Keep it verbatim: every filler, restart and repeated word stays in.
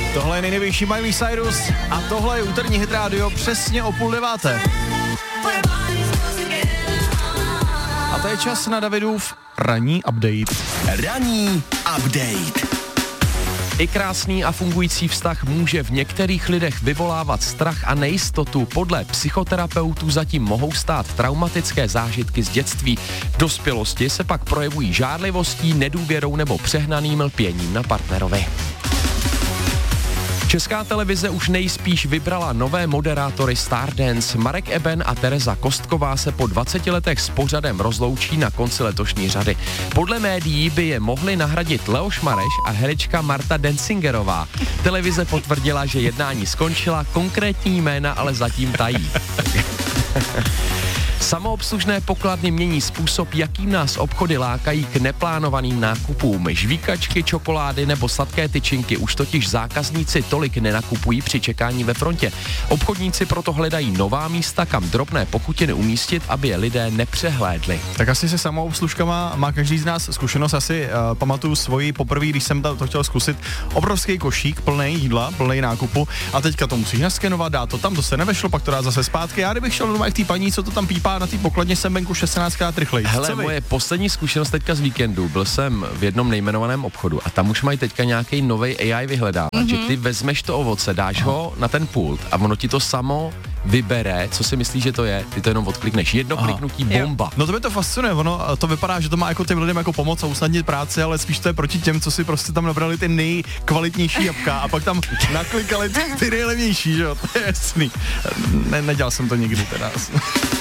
Tohle je nejnovější Miley Cyrus a tohle je úterní hit rádio přesně o půl deváté. A to je čas na Davidův ranní update. Ranní update. I krásný a fungující vztah může v některých lidech vyvolávat strach a nejistotu. Podle psychoterapeutů zatím mohou stát traumatické zážitky z dětství. V dospělosti se pak projevují žárlivostí, nedůvěrou nebo přehnaným lpěním na partnerovi. Česká televize už nejspíš vybrala nové moderátory Stardance. Marek Eben a Tereza Kostková se po dvaceti letech s pořadem rozloučí na konci letošní řady. Podle médií by je mohli nahradit Leoš Mareš a herečka Marta Denzingerová. Televize potvrdila, že jednání skončila, konkrétní jména ale zatím tají. Samoobslužné pokladny mění způsob, jakým nás obchody lákají k neplánovaným nákupům. Žvíkačky, čokolády nebo sladké tyčinky už totiž zákazníci tolik nenakupují při čekání ve frontě. Obchodníci proto hledají nová místa, kam drobné pochutiny umístit, aby je lidé nepřehlédli. Tak asi se samoobslužkama má každý z nás zkušenost. Asi uh, pamatuju svoji poprvé, když jsem to chtěl zkusit. Obrovský košík, plný jídla, plný nákupu a teďka to musíš naskenovat, dát to tam, to se nevešlo, pak to dát zase zpátky. Já kdybych šel doma k té paní, co to tam pípá na té pokladně, jsem venku šestnáctkrát rychleji. Hele, moje poslední zkušenost teďka z víkendu, byl jsem v jednom nejmenovaném obchodu a tam už mají teďka nějaký novej A I vyhledávač, mm-hmm. že ty vezmeš to ovoce, dáš ho na ten pult a ono ti to samo vybere, co si myslíš, že to je, ty to jenom odklikneš. Jedno Aha. kliknutí bomba. No to mě to fascinuje, ono to vypadá, že to má jako těm lidem jako pomoc a usnadnit práci, ale spíš to je proti těm, co si prostě tam nabrali ty nejkvalitnější jabka a pak tam naklikali ty, ty nejlevnější, že jo, to je jasný. Ne, nedělal jsem to nikdy teda.